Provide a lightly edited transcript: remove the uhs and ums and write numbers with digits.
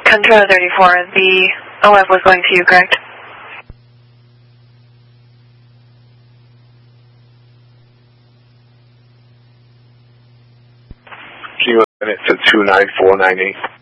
Control 34, the OF was going to you, correct? Can you limit it to 29498?